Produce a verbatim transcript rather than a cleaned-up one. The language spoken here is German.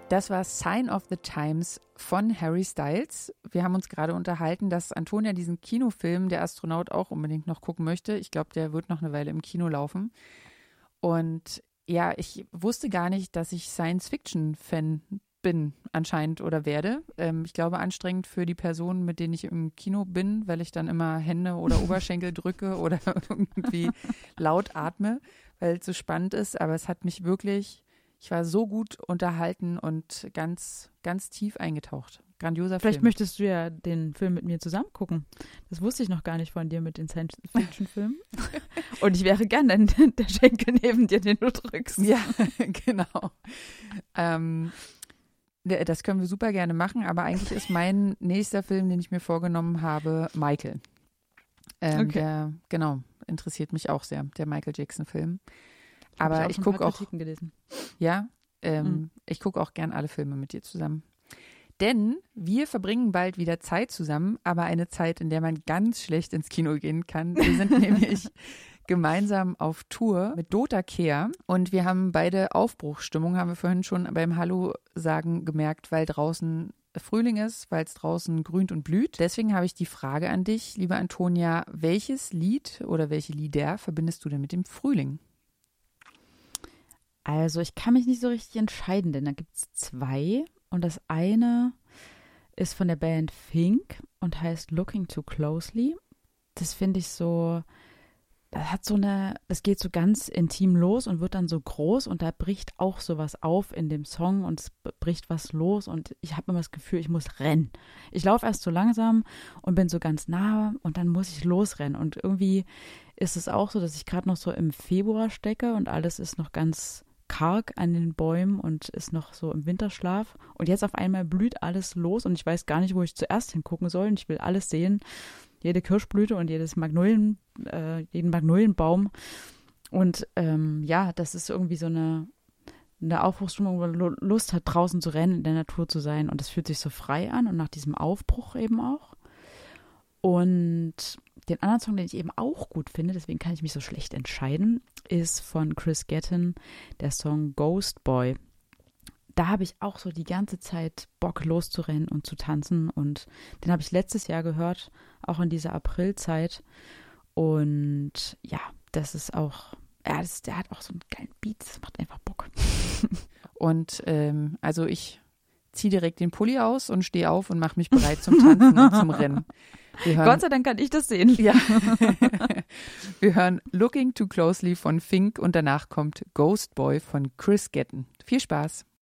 Das war Sign of the Times von Harry Styles. Wir haben uns gerade unterhalten, dass Antonia diesen Kinofilm Der Astronaut auch unbedingt noch gucken möchte. Ich glaube, der wird noch eine Weile im Kino laufen. Und ja, ich wusste gar nicht, dass ich Science-Fiction-Fan bin anscheinend oder werde. Ähm, ich glaube, anstrengend für die Personen, mit denen ich im Kino bin, weil ich dann immer Hände oder Oberschenkel drücke oder irgendwie laut atme, weil es so spannend ist. Aber es hat mich wirklich... Ich war so gut unterhalten und ganz, ganz tief eingetaucht. Grandioser Vielleicht Film. möchtest du ja den Film mit mir zusammen gucken. Das wusste ich noch gar nicht von dir mit den Science-Fiction-Filmen. Und ich wäre gern der, der Schenkel neben dir, den du drückst. Ja, genau. Ähm, das können wir super gerne machen, aber eigentlich ist mein nächster Film, den ich mir vorgenommen habe, Michael. Ähm, Okay. Der, genau, interessiert mich auch sehr, der Michael Jackson-Film. Aber ich, ich gucke auch, gelesen. ja, ähm, mhm. ich gucke auch gern alle Filme mit dir zusammen. Denn wir verbringen bald wieder Zeit zusammen, aber eine Zeit, in der man ganz schlecht ins Kino gehen kann. Wir sind nämlich gemeinsam auf Tour mit Dota Kehr und wir haben beide Aufbruchsstimmung, haben wir vorhin schon beim Hallo sagen gemerkt, weil draußen Frühling ist, weil es draußen grünt und blüht. Deswegen habe ich die Frage an dich, liebe Antonia, welches Lied oder welche Lieder verbindest du denn mit dem Frühling? Also ich kann mich nicht so richtig entscheiden, denn da gibt es zwei. Und das eine ist von der Band Fink und heißt Looking Too Closely. Das finde ich so, das hat so eine, das geht so ganz intim los und wird dann so groß und da bricht auch sowas auf in dem Song und es bricht was los und ich habe immer das Gefühl, ich muss rennen. Ich laufe erst so langsam und bin so ganz nah und dann muss ich losrennen. Und irgendwie ist es auch so, dass ich gerade noch so im Februar stecke und alles ist noch ganz karg an den Bäumen und ist noch so im Winterschlaf. Und jetzt auf einmal blüht alles los und ich weiß gar nicht, wo ich zuerst hingucken soll. Und ich will alles sehen, jede Kirschblüte und jedes Magnolien, äh, jeden Magnolienbaum. Und ähm, ja, das ist irgendwie so eine, eine Aufbruchsstimmung, wo man Lust hat, draußen zu rennen, in der Natur zu sein. Und das fühlt sich so frei an und nach diesem Aufbruch eben auch. Und den anderen Song, den ich eben auch gut finde, deswegen kann ich mich so schlecht entscheiden, ist von Chris Gatton, der Song Ghost Boy. Da habe ich auch so die ganze Zeit Bock loszurennen und zu tanzen und den habe ich letztes Jahr gehört, auch in dieser Aprilzeit und ja, das ist auch, ja, das, der hat auch so einen geilen Beat, das macht einfach Bock. Und ähm, also ich ziehe direkt den Pulli aus und stehe auf und mache mich bereit zum Tanzen und zum Rennen. Wir hören, Gott sei Dank kann ich das sehen. Ja. Wir hören Looking Too Closely von Fink und danach kommt Ghost Boy von Chris Gatton. Viel Spaß.